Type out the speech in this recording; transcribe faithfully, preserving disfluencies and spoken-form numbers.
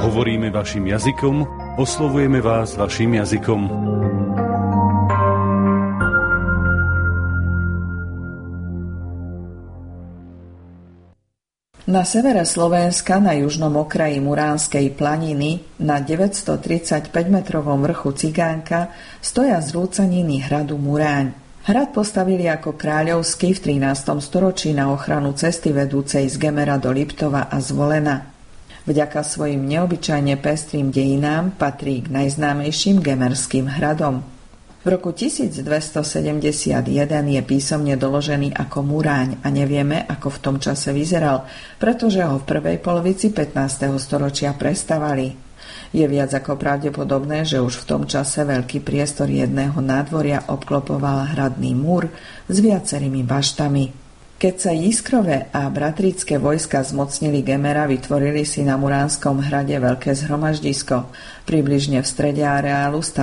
Hovoríme vašim jazykom, oslovujeme vás vašim jazykom. Na severe Slovenska, na južnom okraji Muránskej planiny, na deväťstotridsaťpäťmetrovom vrchu Cigánka, stoja zrúcaniny hradu Muráň. Hrad postavili ako kráľovský v trinástom storočí na ochranu cesty vedúcej z Gemera do Liptova a Zvolena. Vďaka svojim neobyčajne pestrým dejinám patrí k najznámejším gemerským hradom. V roku tisícdvestosedemdesiatjeden je písomne doložený ako Muráň a nevieme, ako v tom čase vyzeral, pretože ho v prvej polovici pätnásteho storočia prestavali. Je viac ako pravdepodobné, že už v tom čase veľký priestor jedného nádvoria obklopoval hradný múr s viacerými baštami. Keď sa Jiskrové a bratrické vojska zmocnili Gemera, vytvorili si na Muránskom hrade veľké zhromaždisko. Približne v strede areálu